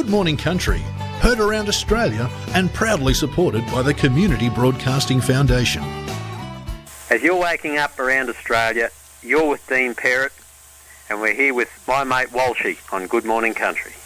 Good Morning Country, heard around Australia and proudly supported by the Community Broadcasting Foundation. As you're waking up around Australia, you're with Dean Perrott, and we're here with my mate Walshy on Good Morning Country.